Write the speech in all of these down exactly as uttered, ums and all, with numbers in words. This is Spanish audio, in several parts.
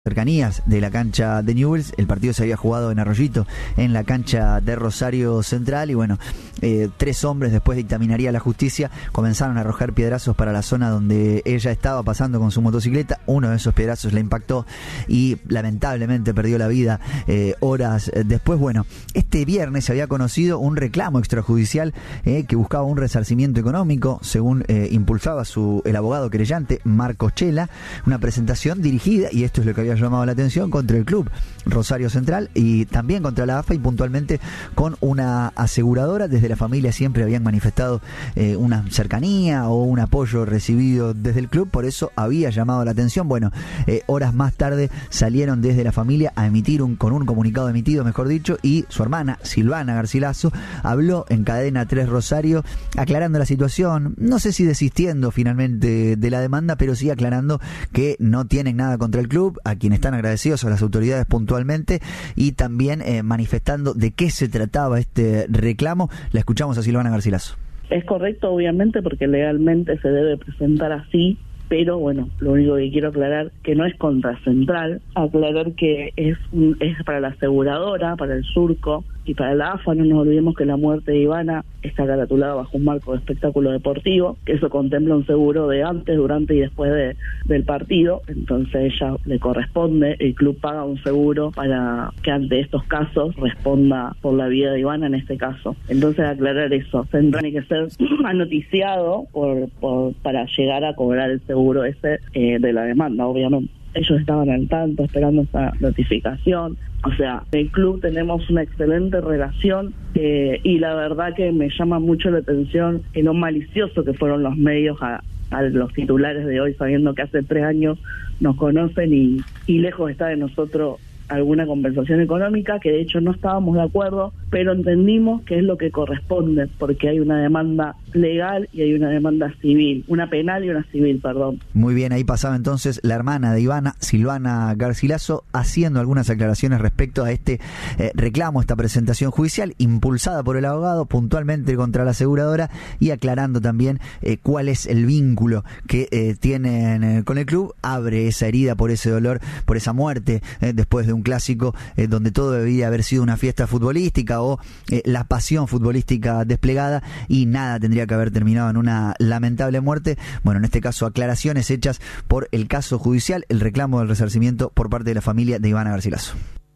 cercanías de la cancha de Newell's. El partido se había jugado en Arroyito, en la cancha de Rosario Central, y bueno, eh, tres hombres, después dictaminaría la justicia, comenzaron a arrojar piedrazos para la zona donde ella estaba pasando con su motocicleta. Uno de esos piedrazos la impactó y lamentablemente perdió la vida eh, horas después. Bueno, este viernes se había conocido un reclamo extrajudicial eh, que buscaba un resarcimiento económico, según eh, impulsaba su, el abogado querellante Marcos Chela, una presentación dirigida, y esto es lo que había llamado la atención, contra el club Rosario Central y también contra la A F A, y puntualmente con una aseguradora. Desde la familia siempre habían manifestado eh, una cercanía o un apoyo recibido desde el club, por eso había llamado la atención. Bueno, eh, horas más tarde salieron desde la familia a emitir un, con un comunicado emitido, mejor dicho, y su hermana Silvana Garcilaso habló en Cadena tres Rosario aclarando la situación, no sé si desistiendo finalmente de la demanda, pero sí aclarando que no tienen nada contra el club, a quien están agradecidos a las autoridades puntualmente, y también eh, manifestando de qué se trataba este reclamo. La escuchamos a Silvana Garcilaso. Es correcto, obviamente, porque legalmente se debe presentar así, pero bueno, lo único que quiero aclarar que no es contra Central, aclarar que es un, es para la aseguradora, para el Surco y para la A F A. No nos olvidemos que la muerte de Ivana está caratulada bajo un marco de espectáculo deportivo, que eso contempla un seguro de antes, durante y después de, del partido. Entonces ella le corresponde, el club paga un seguro para que ante estos casos responda por la vida de Ivana en este caso. Entonces aclarar eso, Central tiene que ser anoticiado por, por, para llegar a cobrar el seguro ese eh, de la demanda, obviamente. Ellos estaban al tanto, esperando esa notificación. O sea, en el club tenemos una excelente relación eh, y la verdad que me llama mucho la atención en lo malicioso que fueron los medios a, a los titulares de hoy, sabiendo que hace tres años nos conocen y, y lejos está de nosotros alguna compensación económica, que de hecho no estábamos de acuerdo, pero entendimos que es lo que corresponde, porque hay una demanda legal y hay una demanda civil, una penal y una civil, perdón. Muy bien, ahí pasaba entonces la hermana de Ivana, Silvana Garcilaso, haciendo algunas aclaraciones respecto a este eh, reclamo, esta presentación judicial impulsada por el abogado, puntualmente contra la aseguradora, y aclarando también eh, cuál es el vínculo que eh, tienen eh, con el club. Abre esa herida por ese dolor, por esa muerte, eh, después de un clásico eh, donde todo debía haber sido una fiesta futbolística o eh, la pasión futbolística desplegada, y nada tendría que haber terminado en una lamentable muerte. Bueno, en este caso aclaraciones hechas por el caso judicial, el reclamo del resarcimiento por parte de la familia de Ivana Garcilaso.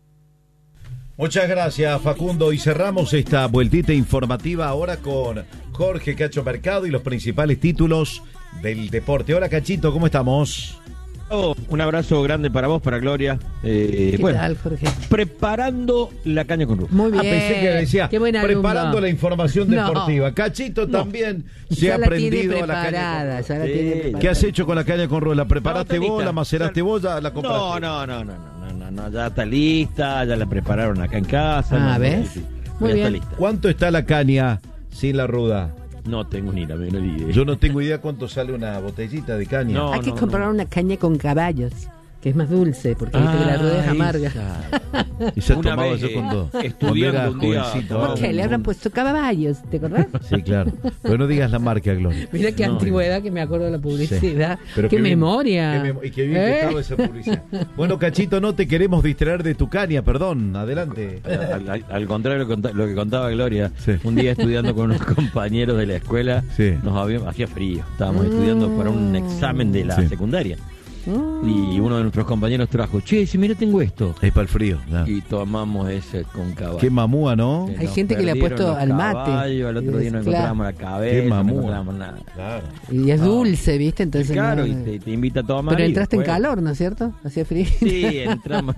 Muchas gracias, Facundo, y cerramos esta vueltita informativa ahora con Jorge Cacho Mercado y los principales títulos del deporte. Hola, Cachito, ¿cómo estamos? Oh, un abrazo grande para vos, para Gloria. Eh, ¿Qué bueno, tal, Jorge? Preparando la caña con Rubén. Muy bien. Ah, pensé que decía, Qué buena preparando alumno. la información No. deportiva. Cachito No. también se Ya ha la tiene aprendido a la caña preparada, con ya la Sí. tiene ¿Qué preparada. ¿Qué has hecho con la caña con Rubén? ¿La preparaste No, está vos, lista. la maceraste vos, ya la compraste? No, no, no, no, no, no, no, ya está lista, ya la prepararon acá en casa. Ah, no, ¿ves? sí, sí. Muy Ya está bien. lista. ¿Cuánto está la caña sin la ruda? No tengo ni la menor idea. Yo no tengo idea cuánto sale una botellita de caña. No. Hay que comprar una caña con caballos, que es más dulce, porque viste que la rueda es Ah, amarga. esa. Y se Una tomaba vez, yo eh, cuando, cuando estudiando era un día- jovencito. ¿Por ¿Por ah, qué? Le habrán un- puesto caballos, ¿te acordás? Sí, claro. Pero no digas la marca, Gloria. Mira qué No, antigüedad que me acuerdo de la publicidad. Pero Qué, bien- memoria. qué mem- y qué bien que ¿Eh? estaba esa publicidad. Bueno, Cachito, no te queremos distraer de tu caña, perdón. Adelante. Al, al- al contrario de lo que conta- lo que contaba Gloria, Sí. un día estudiando con unos compañeros de la escuela, Sí. nos habíamos, hacía frío, estábamos estudiando para un examen de la Sí. secundaria. Mm. Y uno de nuestros compañeros trajo, che, si mira, tengo esto. Es para el frío. claro. Y tomamos ese con caballo. Qué mamúa, ¿no? Se Hay nos gente que le ha perdieron puesto los al mate. caballos, al otro día no Claro. encontramos la cabeza, Qué no mamúa. encontramos nada. Claro. Y es No. dulce, ¿viste? Entonces Claro, no- y te, te invita a tomar. Pero y entraste después- en calor, ¿no es cierto? Hacía frío. Sí, entramos.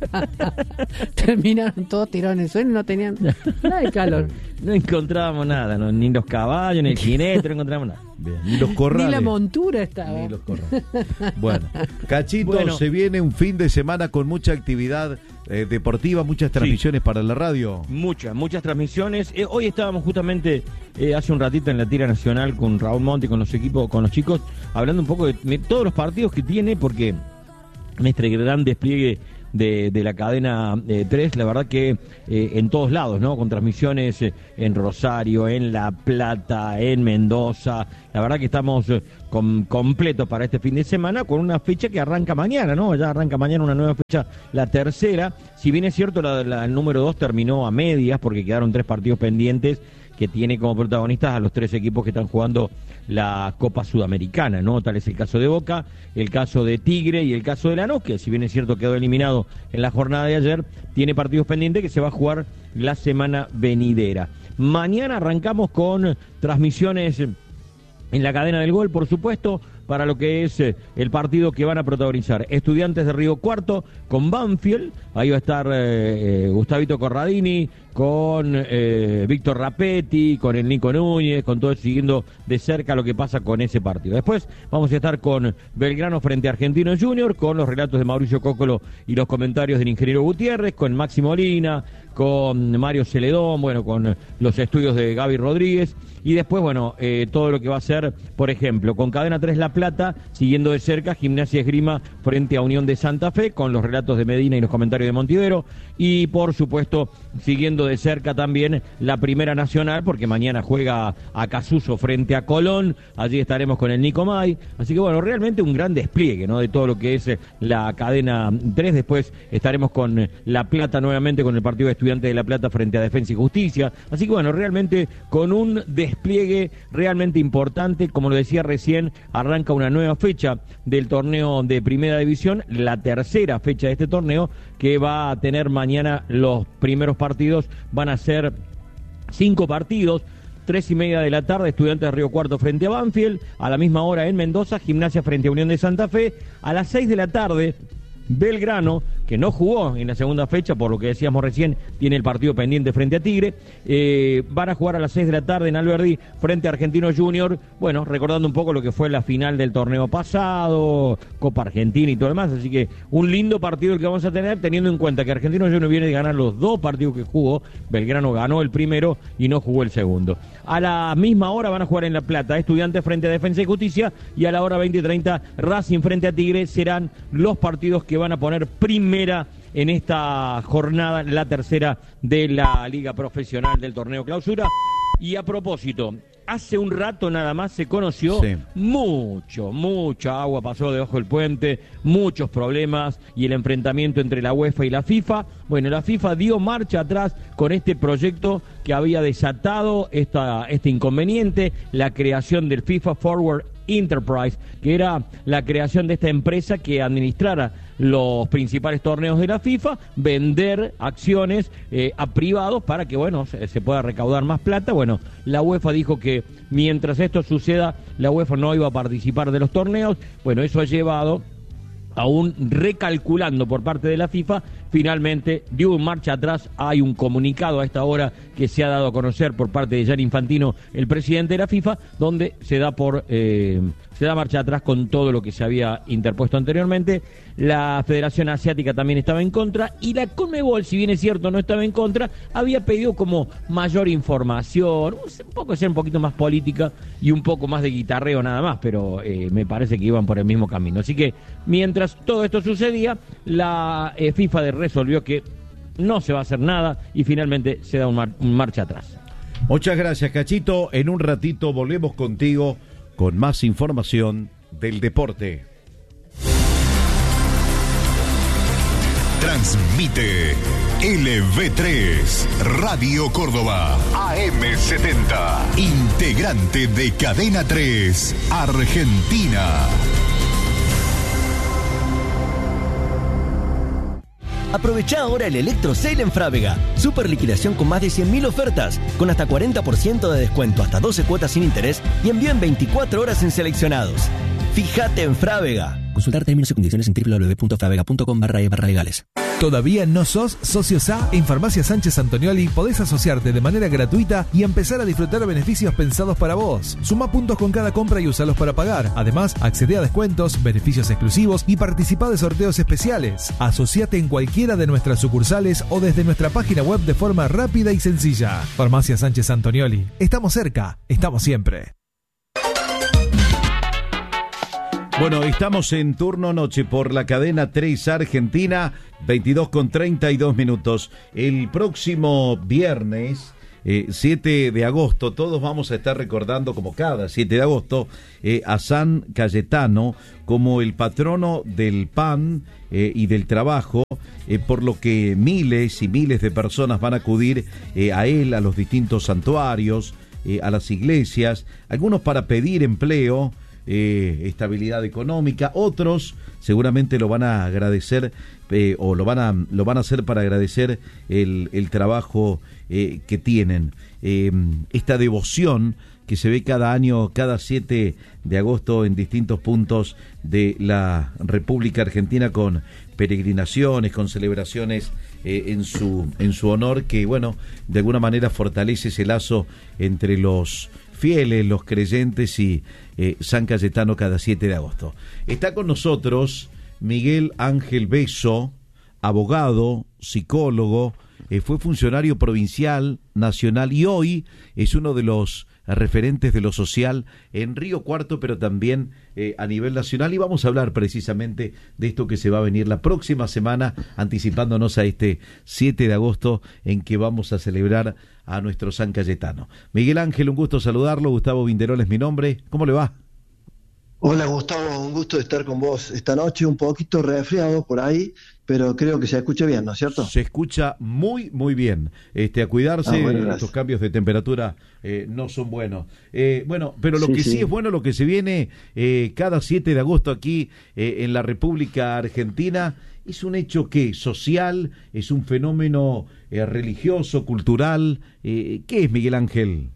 Terminaron todos tirados en el suelo y no tenían nada de calor. No encontrábamos nada, no, ni los caballos, ni el jinete, no encontramos nada. Bien. Ni los corrales. Ni la montura estaba. Ni los corrales. Bueno, Cachito, Bueno. se viene un fin de semana con mucha actividad eh, deportiva, muchas transmisiones para la radio. Muchas, muchas transmisiones. Eh, hoy estábamos justamente eh, hace un ratito en la tira nacional con Raúl Monti, con los equipos, con los chicos, hablando un poco de, de todos los partidos que tiene, porque en este gran despliegue de, de la cadena eh, tres, la verdad que eh, en todos lados, ¿no? Con transmisiones eh, en Rosario, en La Plata, en Mendoza, la verdad que estamos eh, con, completos para este fin de semana, con una fecha que arranca mañana, ¿no? Ya arranca mañana una nueva fecha, la tercera, si bien es cierto la, la, el número dos terminó a medias, porque quedaron tres partidos pendientes, que tiene como protagonistas a los tres equipos que están jugando la Copa Sudamericana, ¿no? Tal es el caso de Boca, el caso de Tigre y el caso de Lanús, que si bien es cierto quedó eliminado en la jornada de ayer, tiene partidos pendientes que se va a jugar la semana venidera. Mañana arrancamos con transmisiones en la cadena del Gol, por supuesto, para lo que es eh, el partido que van a protagonizar Estudiantes de Río Cuarto con Banfield. Ahí va a estar eh, eh, Gustavito Corradini, con eh, Víctor Rapetti, con el Nico Núñez, con todo eso, siguiendo de cerca lo que pasa con ese partido. Después vamos a estar con Belgrano frente a Argentinos Junior, con los relatos de Mauricio Cóccolo y los comentarios del ingeniero Gutiérrez, con Maxi Molina, con Mario Celedón, bueno, con los estudios de Gaby Rodríguez, y después, bueno, eh, todo lo que va a ser, por ejemplo, con Cadena tres La Plata, siguiendo de cerca Gimnasia Esgrima frente a Unión de Santa Fe, con los relatos de Medina y los comentarios de Montivero, y por supuesto, siguiendo de cerca también la Primera Nacional, porque mañana juega a Casuso frente a Colón, allí estaremos con el Nico May, así que bueno, realmente un gran despliegue, ¿no? De todo lo que es la Cadena tres, después estaremos con La Plata nuevamente, con el partido de Estudiantes de La Plata frente a Defensa y Justicia, así que bueno, realmente con un despliegue realmente importante, como lo decía recién, arranca una nueva fecha del torneo de Primera División, la tercera fecha de este torneo, que va a tener mañana los primeros partidos, van a ser cinco partidos, tres y media de la tarde, Estudiantes de Río Cuarto frente a Banfield, a la misma hora en Mendoza, Gimnasia frente a Unión de Santa Fe, a las seis de la tarde, Belgrano, que no jugó en la segunda fecha, por lo que decíamos recién, tiene el partido pendiente frente a Tigre, eh, van a jugar a las seis de la tarde en Alberdi frente a Argentinos Junior, bueno, recordando un poco lo que fue la final del torneo pasado, Copa Argentina y todo lo demás, así que un lindo partido el que vamos a tener, teniendo en cuenta que Argentinos Junior viene de ganar los dos partidos que jugó, Belgrano ganó el primero y no jugó el segundo. A la misma hora van a jugar en La Plata, Estudiantes frente a Defensa y Justicia, y a la hora veinte y treinta, Racing frente a Tigre, serán los partidos que van a poner primera en esta jornada, la tercera de la Liga Profesional del Torneo Clausura. Y a propósito, hace un rato nada más se conoció, sí, mucho, mucha agua pasó debajo del puente, muchos problemas y el enfrentamiento entre la UEFA y la FIFA. Bueno, la FIFA dio marcha atrás con este proyecto que había desatado esta, este inconveniente, la creación del FIFA Forward Enterprise, que era la creación de esta empresa que administrara los principales torneos de la FIFA, vender acciones eh, a privados para que, bueno, se, se pueda recaudar más plata. Bueno, la UEFA dijo que mientras esto suceda, la UEFA no iba a participar de los torneos. Bueno, eso ha llevado aún recalculando por parte de la FIFA, finalmente dio un marcha atrás. Hay un comunicado a esta hora que se ha dado a conocer por parte de Gianni Infantino, el presidente de la FIFA, donde se da por eh, se da marcha atrás con todo lo que se había interpuesto anteriormente. La Federación Asiática también estaba en contra, y la Conmebol, si bien es cierto no estaba en contra, había pedido como mayor información, un poco ser un poquito más política y un poco más de guitarreo nada más, pero eh, me parece que iban por el mismo camino. Así que mientras todo esto sucedía, la eh, FIFA de resolvió que no se va a hacer nada y finalmente se da un, mar, un marcha atrás. Muchas gracias, Cachito. En un ratito volvemos contigo con más información del deporte. Transmite L V tres Radio Córdoba A M setenta, integrante de Cadena tres Argentina. Aprovechá ahora el Electro Sale en Frávega. Super liquidación con más de cien mil ofertas, con hasta cuarenta por ciento de descuento, hasta doce cuotas sin interés y envío en veinticuatro horas en seleccionados. Fíjate en Frávega. Consultar términos y condiciones en doble u doble u doble u punto fravega punto com barra e barra legales. ¿Todavía no sos socio S A? En Farmacia Sánchez Antonioli podés asociarte de manera gratuita y empezar a disfrutar beneficios pensados para vos. Suma puntos con cada compra y usalos para pagar. Además, accede a descuentos, beneficios exclusivos y participa de sorteos especiales. Asociate en cualquiera de nuestras sucursales o desde nuestra página web de forma rápida y sencilla. Farmacia Sánchez Antonioli. Estamos cerca, estamos siempre. Bueno, estamos en turno noche por la cadena tres Argentina, veintidós con treinta y dos minutos. El próximo viernes, eh, siete de agosto, todos vamos a estar recordando, como cada siete de agosto, eh, a San Cayetano como el patrono del pan eh, y del trabajo, eh, por lo que miles y miles de personas van a acudir eh, a él, a los distintos santuarios, eh, a las iglesias, algunos para pedir empleo, Eh, estabilidad económica, otros seguramente lo van a agradecer eh, o lo van a lo van a hacer para agradecer el, el trabajo eh, que tienen. Eh, esta devoción que se ve cada año, cada siete de agosto en distintos puntos de la República Argentina, con peregrinaciones, con celebraciones eh, en su en su honor, que bueno, de alguna manera fortalece ese lazo entre los fieles, los creyentes y eh, San Cayetano cada siete de agosto. Está con nosotros Miguel Ángel Beso, abogado, psicólogo, eh, fue funcionario provincial, nacional y hoy es uno de los referentes de lo social en Río Cuarto, pero también eh, a nivel nacional, y vamos a hablar precisamente de esto que se va a venir la próxima semana, anticipándonos a este siete de agosto en que vamos a celebrar a nuestro San Cayetano. Miguel Ángel, un gusto saludarlo. Gustavo Vinderol es mi nombre. ¿Cómo le va? Hola Gustavo, un gusto de estar con vos esta noche, un poquito resfriado por ahí, pero creo que se escucha bien, ¿no es cierto? Se escucha muy, muy bien. Este, a cuidarse, ah, bueno, estos cambios de temperatura eh, no son buenos. Eh, bueno, pero lo sí, que sí. sí es bueno, lo que se viene eh, cada siete de agosto aquí eh, en la República Argentina, es un hecho que social, es un fenómeno eh, religioso, cultural. Eh, ¿Qué es, Miguel Ángel?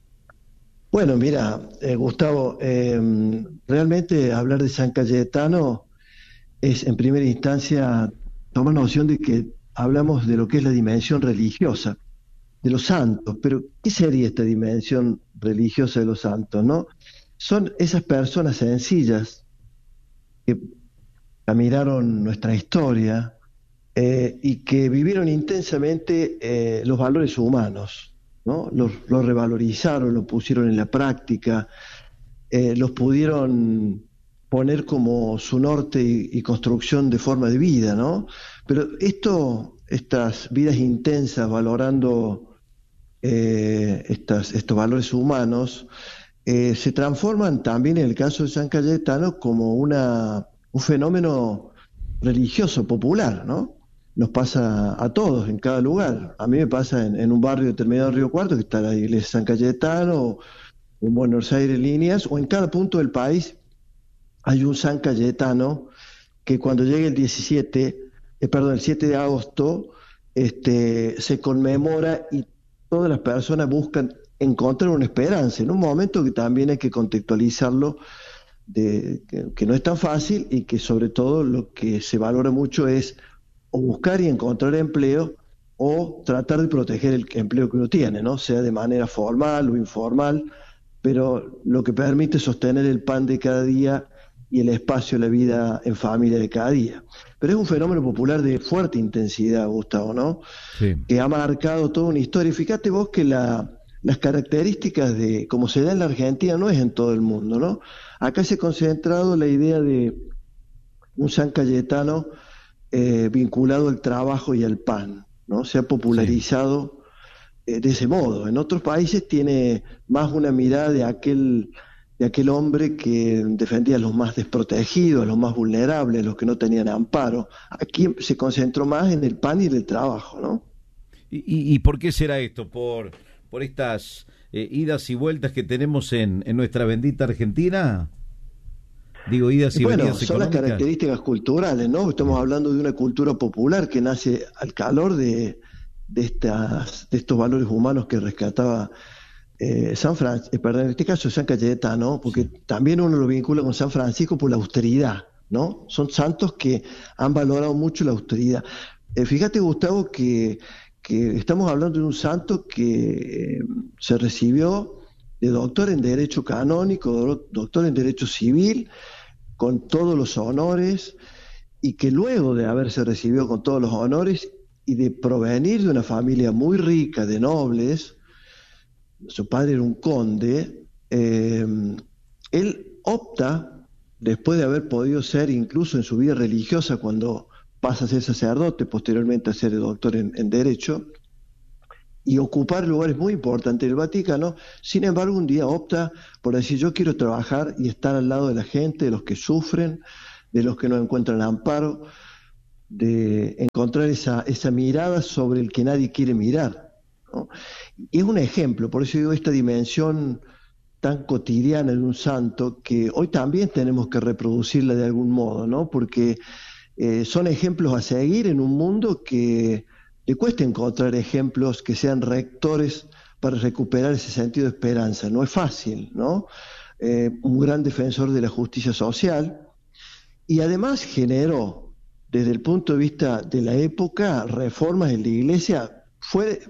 Bueno, mira, eh, Gustavo, eh, realmente hablar de San Cayetano es en primera instancia tomar noción de que hablamos de lo que es la dimensión religiosa de los santos, pero ¿qué sería esta dimensión religiosa de los santos, no? Son esas personas sencillas que caminaron nuestra historia eh, y que vivieron intensamente eh, los valores humanos, ¿no? Los, los revalorizaron, los pusieron en la práctica, eh, los pudieron poner como su norte y, y construcción de forma de vida, ¿no? Pero esto, estas vidas intensas, valorando eh, estas, estos valores humanos, eh, se transforman también en el caso de San Cayetano como una, un fenómeno religioso popular, ¿no? Nos pasa a todos, en cada lugar. A mí me pasa en, en un barrio determinado de Río Cuarto, que está la iglesia de San Cayetano, o en Buenos Aires Líneas, o en cada punto del país hay un San Cayetano que cuando llegue el diecisiete, eh, perdón, el siete de agosto, este, se conmemora y todas las personas buscan encontrar una esperanza, en un momento que también hay que contextualizarlo, de, que, que no es tan fácil y que sobre todo lo que se valora mucho es o buscar y encontrar empleo o tratar de proteger el empleo que uno tiene, ¿no? Sea de manera formal o informal, pero lo que permite sostener el pan de cada día y el espacio de la vida en familia de cada día. Pero es un fenómeno popular de fuerte intensidad, Gustavo, ¿no? Sí. Que ha marcado toda una historia. Y fíjate vos que la, las características de como se da en la Argentina no es en todo el mundo, ¿no? Acá se ha concentrado la idea de un San Cayetano Eh, vinculado al trabajo y al pan, ¿no? Se ha popularizado sí. eh, de ese modo. En otros países tiene más una mirada de aquel, de aquel hombre que defendía a los más desprotegidos, a los más vulnerables, a los que no tenían amparo. Aquí se concentró más en el pan y en el trabajo, ¿no? ¿Y, y, y por qué será esto? ¿Por, por estas eh, idas y vueltas que tenemos en, en nuestra bendita Argentina? Digo, idas y bueno, venidas son económicas. Las características culturales, ¿no? Estamos hablando de una cultura popular que nace al calor de, de, estas, de estos valores humanos que rescataba eh, San Francisco, eh, perdón, en este caso San Cayetano, porque sí. También uno lo vincula con San Francisco por la austeridad, ¿no? Son santos que han valorado mucho la austeridad. Eh, fíjate, Gustavo, que, que estamos hablando de un santo que eh, se recibió de doctor en Derecho Canónico, doctor en Derecho Civil, con todos los honores, y que luego de haberse recibido con todos los honores y de provenir de una familia muy rica, de nobles, su padre era un conde, eh, él opta después de haber podido ser, incluso en su vida religiosa, cuando pasa a ser sacerdote, posteriormente a ser doctor en, en Derecho, y ocupar lugares muy importantes del Vaticano, sin embargo un día opta por decir: yo quiero trabajar y estar al lado de la gente, de los que sufren, de los que no encuentran amparo, de encontrar esa, esa mirada sobre el que nadie quiere mirar, ¿no? Y es un ejemplo, por eso digo, esta dimensión tan cotidiana de un santo, que hoy también tenemos que reproducirla de algún modo, ¿no? Porque eh, son ejemplos a seguir en un mundo que le cuesta encontrar ejemplos que sean rectores para recuperar ese sentido de esperanza. No es fácil, ¿no? Eh, un gran defensor de la justicia social, y además generó, desde el punto de vista de la época, reformas en la Iglesia. Fue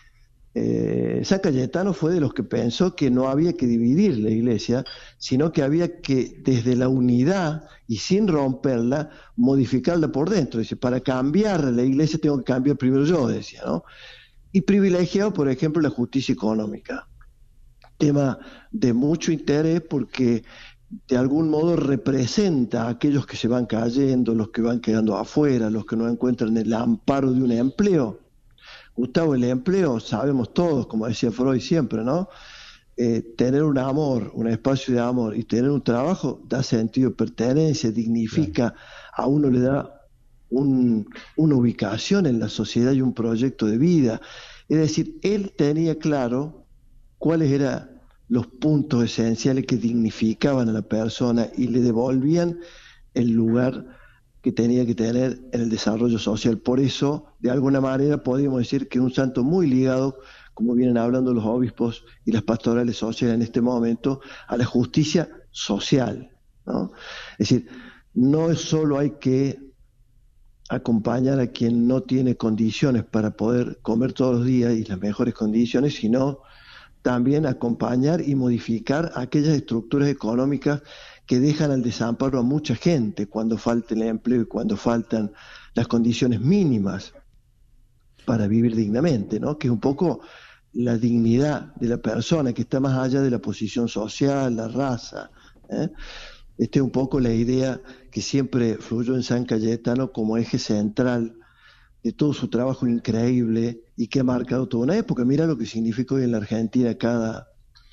eh, San Cayetano fue de los que pensó que no había que dividir la Iglesia, sino que había que, desde la unidad y sin romperla, modificarla por dentro. Dice: para cambiar la Iglesia tengo que cambiar primero yo, decía, ¿no? Y privilegiado, por ejemplo, la justicia económica, tema de mucho interés porque de algún modo representa a aquellos que se van cayendo, los que van quedando afuera, los que no encuentran el amparo de un empleo. Gustavo, el empleo, sabemos todos, como decía Freud siempre, ¿no? Eh, tener un amor, un espacio de amor y tener un trabajo da sentido de pertenencia, dignifica, a uno le da un, una ubicación en la sociedad y un proyecto de vida. Es decir, él tenía claro cuáles eran los puntos esenciales que dignificaban a la persona y le devolvían el lugar que tenía que tener en el desarrollo social. Por eso, de alguna manera, podríamos decir que es un santo muy ligado, como vienen hablando los obispos y las pastorales sociales en este momento, a la justicia social, ¿no? Es decir, no solo hay que acompañar a quien no tiene condiciones para poder comer todos los días y las mejores condiciones, sino también acompañar y modificar aquellas estructuras económicas que dejan al desamparo a mucha gente cuando falta el empleo y cuando faltan las condiciones mínimas para vivir dignamente, ¿no? Que es un poco la dignidad de la persona, que está más allá de la posición social, la raza, ¿eh? Esta es un poco la idea que siempre fluyó en San Cayetano como eje central de todo su trabajo increíble y que ha marcado toda una época. Mira lo que significa hoy en la Argentina cada,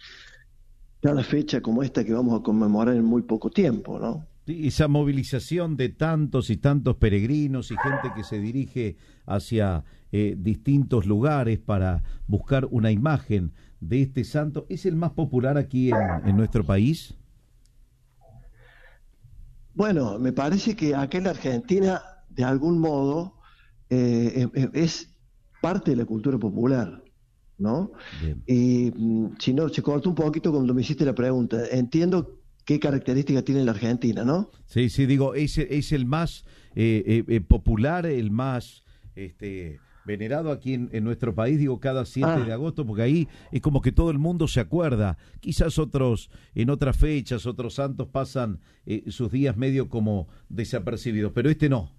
cada fecha como esta que vamos a conmemorar en muy poco tiempo, ¿no? Esa movilización de tantos y tantos peregrinos y gente que se dirige hacia eh, distintos lugares para buscar una imagen de este santo, ¿es el más popular aquí en, en nuestro país? Bueno, me parece que acá en la Argentina, de algún modo, eh, es parte de la cultura popular, ¿no? Bien. Y si no, se cortó un poquito cuando me hiciste la pregunta. Entiendo qué características tiene la Argentina, ¿no? Sí, sí, digo, es, es el más eh, eh, popular, el más este, venerado aquí en, en nuestro país, digo, cada siete ah. de agosto, porque ahí es como que todo el mundo se acuerda. Quizás otros, en otras fechas, otros santos pasan eh, sus días medio como desapercibidos, pero este no.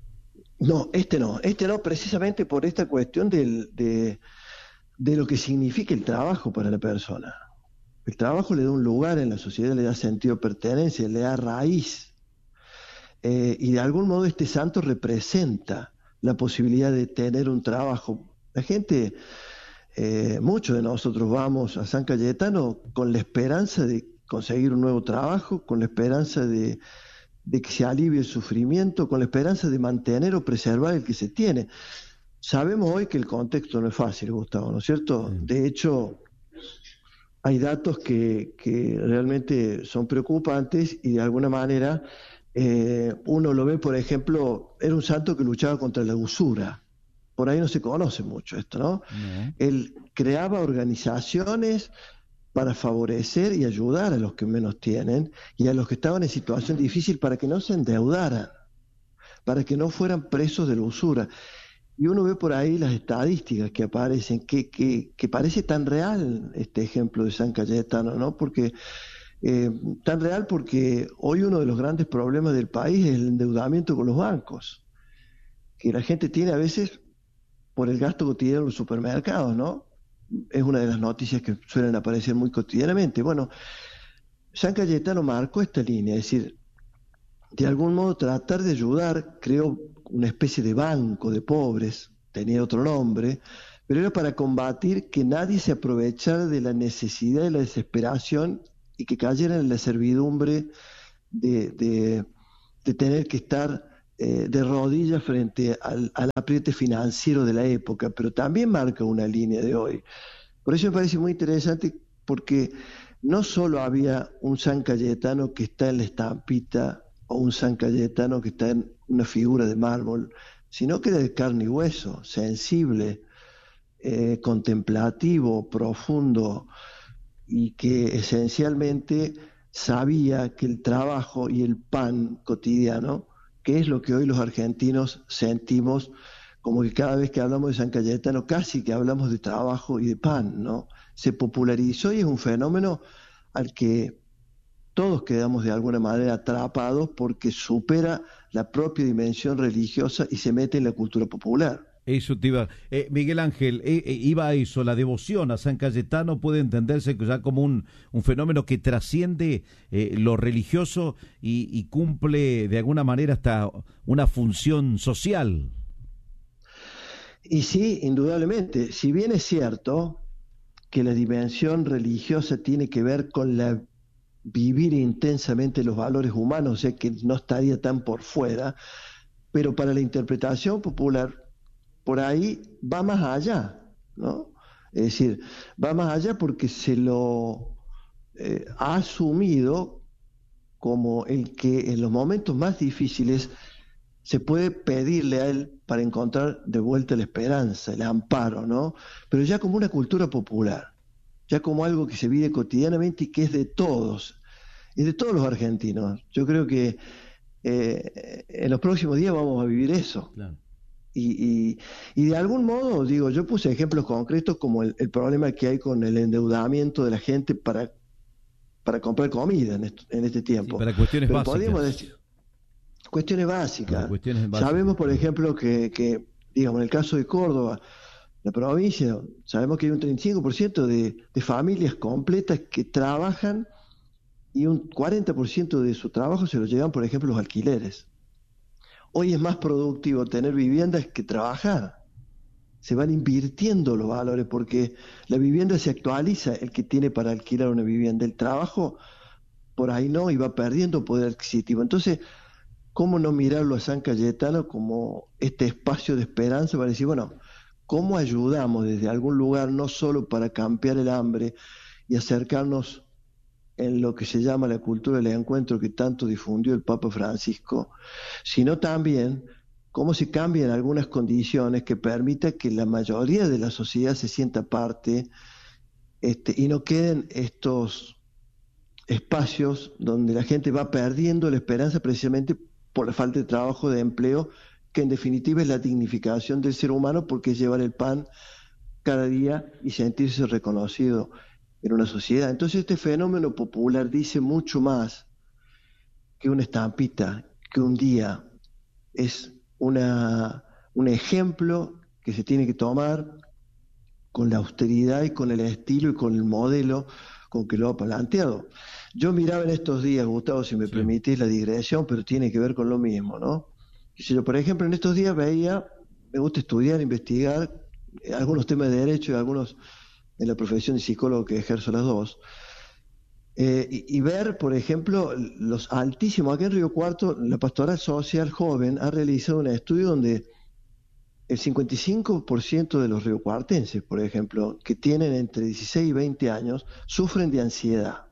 No, este no, este no, precisamente por esta cuestión del, de, de lo que significa el trabajo para la persona. El trabajo le da un lugar en la sociedad, le da sentido de pertenencia, le da raíz. Eh, y de algún modo este santo representa la posibilidad de tener un trabajo. La gente, eh, muchos de nosotros vamos a San Cayetano con la esperanza de conseguir un nuevo trabajo, con la esperanza de, de que se alivie el sufrimiento, con la esperanza de mantener o preservar el que se tiene. Sabemos hoy que el contexto no es fácil, Gustavo, ¿no es cierto? De hecho, hay datos que, que realmente son preocupantes y de alguna manera eh, uno lo ve, por ejemplo, era un santo que luchaba contra la usura. Por ahí no se conoce mucho esto, ¿no? No. Él creaba organizaciones para favorecer y ayudar a los que menos tienen y a los que estaban en situación difícil para que no se endeudaran, para que no fueran presos de la usura. Y uno ve por ahí las estadísticas que aparecen, que, que, que parece tan real este ejemplo de San Cayetano, ¿no? Porque eh, tan real porque hoy uno de los grandes problemas del país es el endeudamiento con los bancos, que la gente tiene a veces por el gasto cotidiano en los supermercados, ¿no? Es una de las noticias que suelen aparecer muy cotidianamente. Bueno, San Cayetano marcó esta línea, es decir, de algún modo tratar de ayudar, creó una especie de banco de pobres, tenía otro nombre, pero era para combatir que nadie se aprovechara de la necesidad y la desesperación y que cayera en la servidumbre de, de, de tener que estar eh, de rodillas frente al, al apriete financiero de la época, pero también marca una línea de hoy. Por eso me parece muy interesante, porque no solo había un San Cayetano que está en la estampita o un San Cayetano que está en una figura de mármol, sino que era de carne y hueso, sensible, eh, contemplativo, profundo, y que esencialmente sabía que el trabajo y el pan cotidiano, que es lo que hoy los argentinos sentimos, como que cada vez que hablamos de San Cayetano casi que hablamos de trabajo y de pan, ¿no? Se popularizó y es un fenómeno al que todos quedamos de alguna manera atrapados porque supera la propia dimensión religiosa y se mete en la cultura popular. Eso te iba, eh, Miguel Ángel, eh, eh, iba a eso, la devoción a San Cayetano puede entenderse ya como un, un fenómeno que trasciende eh, lo religioso y, y cumple de alguna manera hasta una función social. Y sí, indudablemente, si bien es cierto que la dimensión religiosa tiene que ver con la vivir intensamente los valores humanos, o sea que no estaría tan por fuera, pero para la interpretación popular por ahí va más allá, ¿no? Es decir, va más allá porque se lo eh, ha asumido como el que en los momentos más difíciles se puede pedirle a él para encontrar de vuelta la esperanza, el amparo, ¿no? Pero ya como una cultura popular, ya como algo que se vive cotidianamente y que es de todos, y de todos los argentinos. Yo creo que eh, en los próximos días vamos a vivir eso. Claro. Y, y, y de algún modo, digo, yo puse ejemplos concretos como el, el problema que hay con el endeudamiento de la gente para, para comprar comida en, esto, en este tiempo. Sí, para cuestiones Pero básicas. podríamos decir, cuestiones básicas. cuestiones básicas. Sabemos, por ejemplo, que, que, digamos, en el caso de Córdoba, la provincia, sabemos que hay un treinta y cinco por ciento de, de familias completas que trabajan y un cuarenta por ciento de su trabajo se lo llevan, por ejemplo, los alquileres. Hoy es más productivo tener viviendas que trabajar. Se van invirtiendo los valores porque la vivienda se actualiza, el que tiene para alquilar una vivienda. El trabajo por ahí no, y va perdiendo poder adquisitivo. Entonces, ¿cómo no mirarlo a San Cayetano como este espacio de esperanza para decir, bueno, ¿cómo ayudamos desde algún lugar no solo para campear el hambre y acercarnos en lo que se llama la cultura del encuentro que tanto difundió el Papa Francisco, sino también cómo se cambian algunas condiciones que permitan que la mayoría de la sociedad se sienta parte este, y no queden estos espacios donde la gente va perdiendo la esperanza precisamente por la falta de trabajo, de empleo, que en definitiva es la dignificación del ser humano, porque es llevar el pan cada día y sentirse reconocido en una sociedad. Entonces este fenómeno popular dice mucho más que una estampita, que un día. Es una, un ejemplo que se tiene que tomar con la austeridad y con el estilo y con el modelo con que lo ha planteado. Yo miraba en estos días, Gustavo, si me sí. permitís la digresión, pero tiene que ver con lo mismo, ¿no? Si yo, por ejemplo, en estos días veía, me gusta estudiar, investigar algunos temas de derecho y algunos en la profesión de psicólogo que ejerzo las dos, eh, y, y ver, por ejemplo, los altísimos, aquí en Río Cuarto, la Pastoral Social Joven ha realizado un estudio donde el cincuenta y cinco por ciento de los riocuartenses, por ejemplo, que tienen entre dieciséis y veinte años, sufren de ansiedad,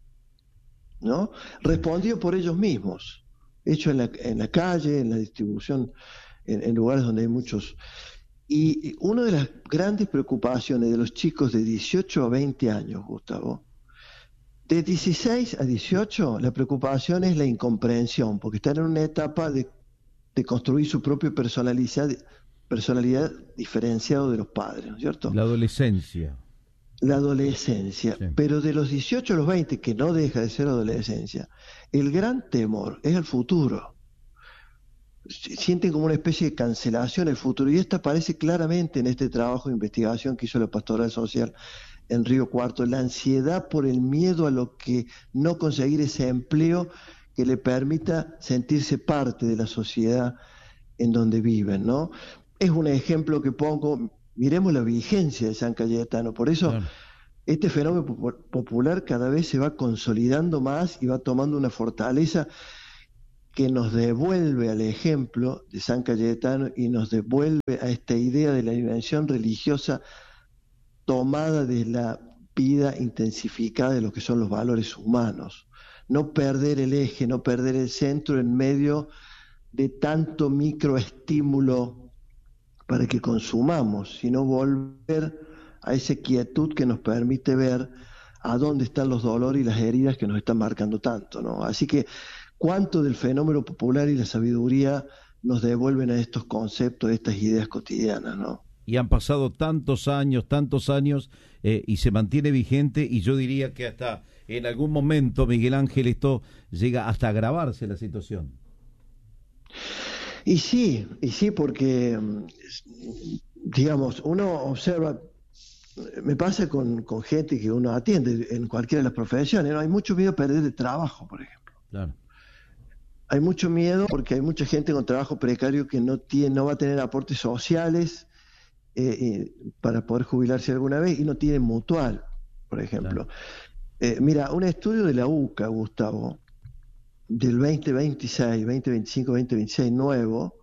¿no? Respondido por ellos mismos, hecho en la, en la calle, en la distribución, en, en lugares donde hay muchos. Y una de las grandes preocupaciones de los chicos de dieciocho a veinte años, Gustavo, de dieciséis a dieciocho, la preocupación es la incomprensión, porque están en una etapa de, de construir su propia personalidad, personalidad diferenciada de los padres, ¿no es cierto? La adolescencia. La adolescencia, sí. Pero de los dieciocho a los veinte, que no deja de ser adolescencia, el gran temor es el futuro. Sienten como una especie de cancelación el futuro, y esto aparece claramente en este trabajo de investigación que hizo la Pastoral Social en Río Cuarto, la ansiedad por el miedo a lo que no conseguir ese empleo que le permita sentirse parte de la sociedad en donde viven, ¿no? Es un ejemplo que pongo, miremos la vigencia de San Cayetano, por eso claro. Este fenómeno popular cada vez se va consolidando más y va tomando una fortaleza que nos devuelve al ejemplo de San Cayetano y nos devuelve a esta idea de la dimensión religiosa tomada de la vida intensificada de lo que son los valores humanos. No perder el eje, no perder el centro en medio de tanto microestímulo para que consumamos, sino volver a esa quietud que nos permite ver a dónde están los dolores y las heridas que nos están marcando tanto, ¿no? Así que cuánto del fenómeno popular y la sabiduría nos devuelven a estos conceptos, a estas ideas cotidianas, ¿no? Y han pasado tantos años, tantos años, eh, y se mantiene vigente, y yo diría que hasta en algún momento, Miguel Ángel, esto llega hasta agravarse la situación. Y sí, y sí, porque, digamos, uno observa, me pasa con, con gente que uno atiende en cualquiera de las profesiones, ¿no? Hay mucho miedo a perder el trabajo, por ejemplo. Claro. Hay mucho miedo porque hay mucha gente con trabajo precario que no tiene, no va a tener aportes sociales eh, eh, para poder jubilarse alguna vez y no tiene mutual, por ejemplo. Claro. Eh, mira, un estudio de la U C A, Gustavo, del veinte veintiséis, veinte veinticinco, veinte veintiséis nuevo,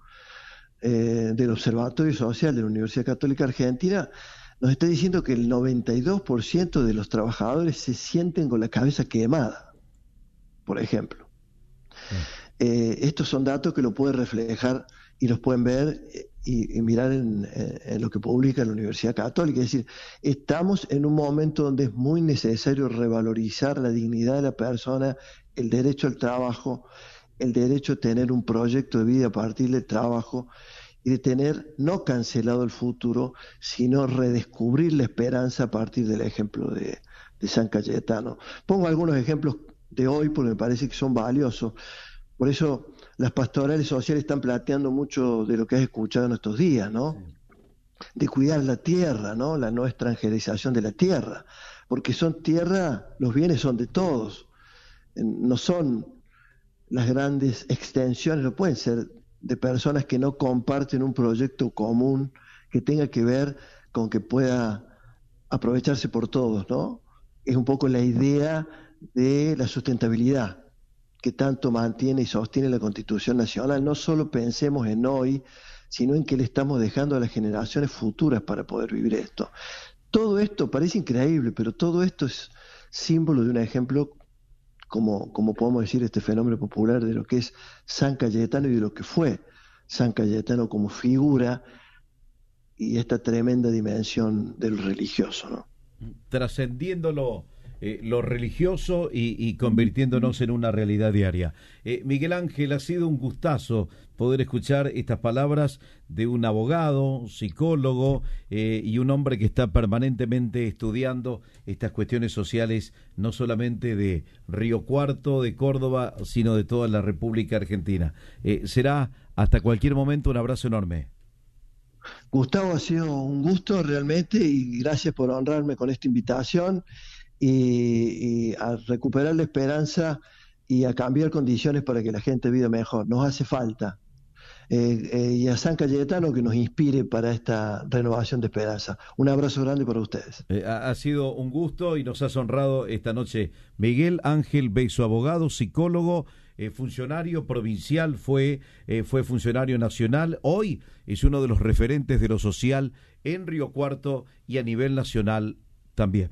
eh, del Observatorio Social de la Universidad Católica Argentina, nos está diciendo que el noventa y dos por ciento de los trabajadores se sienten con la cabeza quemada, por ejemplo. Sí. Eh, estos son datos que lo pueden reflejar y los pueden ver y, y mirar en, en lo que publica la Universidad Católica. Es decir, estamos en un momento donde es muy necesario revalorizar la dignidad de la persona, el derecho al trabajo, el derecho a tener un proyecto de vida a partir del trabajo y de tener no cancelado el futuro, sino redescubrir la esperanza a partir del ejemplo de, de San Cayetano. Pongo algunos ejemplos de hoy porque me parece que son valiosos. Por eso las pastorales sociales están planteando mucho de lo que has escuchado en estos días, ¿no? Sí. De cuidar la tierra, ¿no? La no extranjerización de la tierra, porque son tierra, los bienes son de todos, no son las grandes extensiones, no pueden ser de personas que no comparten un proyecto común que tenga que ver con que pueda aprovecharse por todos, ¿no? Es un poco la idea de la sustentabilidad que tanto mantiene y sostiene la Constitución Nacional. No solo pensemos en hoy, sino en que le estamos dejando a las generaciones futuras para poder vivir esto. Todo esto parece increíble, pero todo esto es símbolo de un ejemplo, como, como podemos decir, este fenómeno popular de lo que es San Cayetano y de lo que fue San Cayetano como figura y esta tremenda dimensión del religioso, ¿no? Trascendiéndolo Eh, lo religioso y, y convirtiéndonos en una realidad diaria. Eh, Miguel Ángel, ha sido un gustazo poder escuchar estas palabras de un abogado, psicólogo eh, y un hombre que está permanentemente estudiando estas cuestiones sociales, no solamente de Río Cuarto, de Córdoba, sino de toda la República Argentina. Eh, será hasta cualquier momento. Un abrazo enorme. Gustavo, ha sido un gusto realmente y gracias por honrarme con esta invitación. Y, y a recuperar la esperanza y a cambiar condiciones para que la gente viva mejor. Nos hace falta. Eh, eh, y a San Cayetano que nos inspire para esta renovación de esperanza. Un abrazo grande para ustedes. Eh, ha, ha sido un gusto y nos has honrado esta noche Miguel Ángel Beizo, abogado, psicólogo, eh, funcionario provincial, fue, eh, fue funcionario nacional, hoy es uno de los referentes de lo social en Río Cuarto y a nivel nacional también.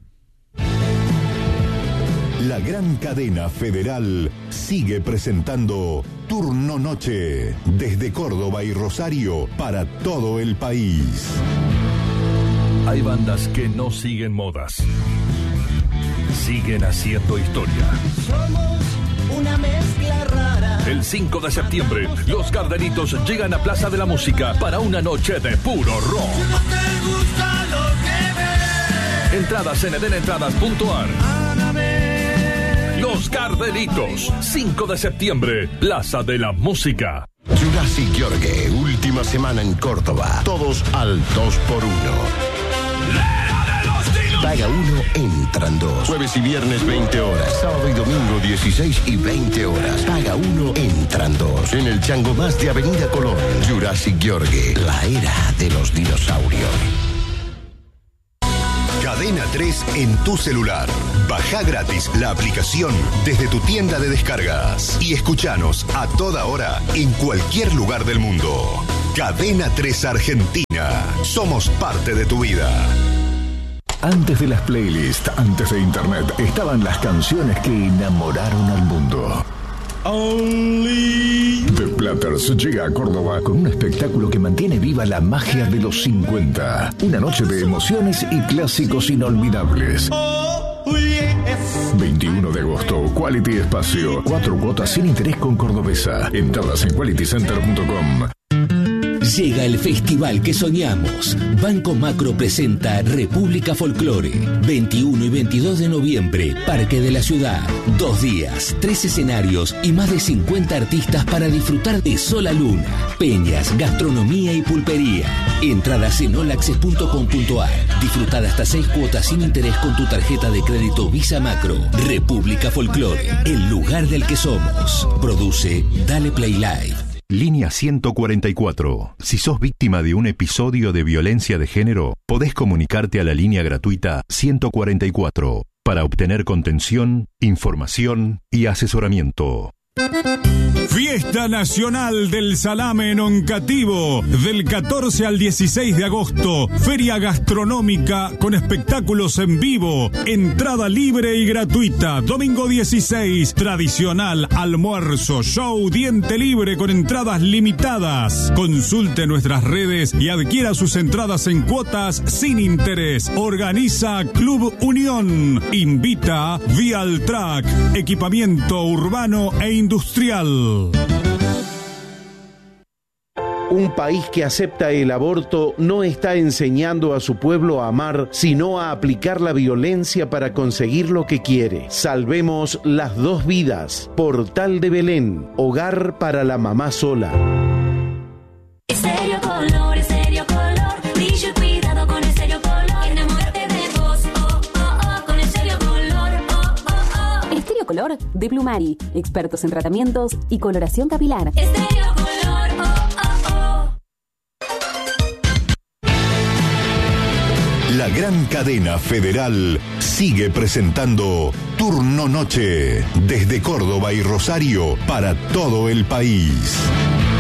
La gran cadena federal sigue presentando Turno Noche desde Córdoba y Rosario para todo el país. Hay bandas que no siguen modas, siguen haciendo historia. Somos una mezcla rara. El cinco de septiembre, los Gardenitos llegan a Plaza de la Música para una noche de puro rock. Si no te gusta lo que ves, entradas en eden entradas punto a r. Los Gardenitos, cinco de septiembre, Plaza de la Música. Jurassic Jorge, última semana en Córdoba. Todos al dos por uno. ¡Lea de los Paga uno, entran dos. Jueves y viernes veinte horas. Sábado y domingo dieciséis y veinte horas. Paga uno, entran dos. En el Chango Más de Avenida Colón. Jurassic Yorgue, la era de los dinosaurios. Cadena tres en tu celular. Baja gratis la aplicación desde tu tienda de descargas y escuchanos a toda hora en cualquier lugar del mundo. Cadena tres Argentina. Somos parte de tu vida. Antes de las playlists, antes de internet, estaban las canciones que enamoraron al mundo. The Platters llega a Córdoba con un espectáculo que mantiene viva la magia de los cincuenta. Una noche de emociones y clásicos inolvidables. veintiuno de agosto, Quality Espacio. Cuatro cuotas sin interés con Cordobesa. Entradas en quality center punto com. Llega el festival que soñamos. Banco Macro presenta República Folclore. veintiuno y veintidós de noviembre, Parque de la Ciudad. Dos días, tres escenarios y más de cincuenta artistas para disfrutar de Sola Luna, peñas, gastronomía y pulpería. Entradas en all access punto com punto a r. Disfrutar hasta seis cuotas sin interés con tu tarjeta de crédito Visa Macro. República Folclore, el lugar del que somos. Produce Dale Play Live. Línea ciento cuarenta y cuatro. Si sos víctima de un episodio de violencia de género, podés comunicarte a la línea gratuita ciento cuarenta y cuatro para obtener contención, información y asesoramiento. Fiesta Nacional del Salame en Oncativo, del catorce al dieciséis de agosto. Feria gastronómica con espectáculos en vivo. Entrada libre y gratuita. Domingo dieciséis, tradicional almuerzo, show, diente libre con entradas limitadas. Consulte nuestras redes y adquiera sus entradas en cuotas sin interés. Organiza Club Unión. Invita Vialtrack, equipamiento urbano e industrial. Un país que acepta el aborto no está enseñando a su pueblo a amar, sino a aplicar la violencia para conseguir lo que quiere. Salvemos las dos vidas. Portal de Belén, hogar para la mamá sola. Estéreo Color, Estéreo Color, brillo y cuidado con Estéreo Color. Enamórate de vos, oh, oh, oh, con Estéreo Color, oh, oh, oh. Estéreo Color de Plumari, expertos en tratamientos y coloración capilar. Estéreo Color, oh, oh, oh. La gran cadena federal sigue presentando Turno Noche desde Córdoba y Rosario para todo el país.